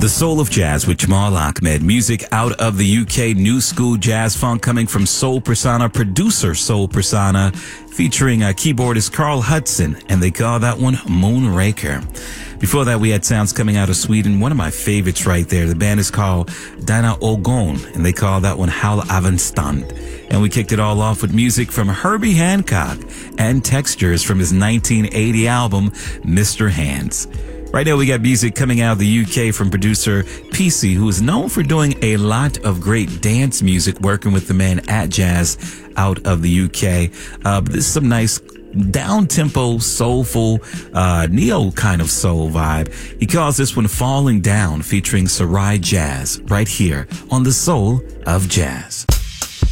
The Soul of Jazz with Jamal Ahmed. Music out of the UK, new school jazz funk coming from Soul Persona, producer Soul Persona, featuring keyboardist Carl Hudson, and they call that one Moonraker. Before that, we had sounds coming out of Sweden. One of my favorites right there. The band is called Dina Ogon, and they call that one Hal Aventstand. And we kicked it all off with music from Herbie Hancock and textures from his 1980 album, Mr. Hands. Right now, we got music coming out of the UK from producer PC, who is known for doing a lot of great dance music, working with the man At Jazz out of the UK. But this is some nice down-tempo, soulful, neo kind of soul vibe. He calls this one Falling Down, featuring Sarai Jazz, right here on The Soul of Jazz.